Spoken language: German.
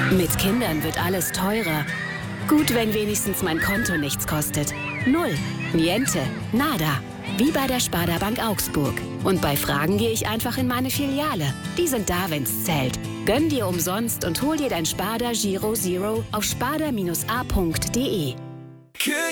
Mit Kindern wird alles teurer. Gut, wenn wenigstens mein Konto nichts kostet. Null, niente, nada. Wie bei der Sparda Bank Augsburg. Und bei Fragen gehe ich einfach in meine Filiale. Die sind da, wenn's zählt. Gönn dir umsonst und hol dir dein Sparda Giro Zero auf sparda-a.de.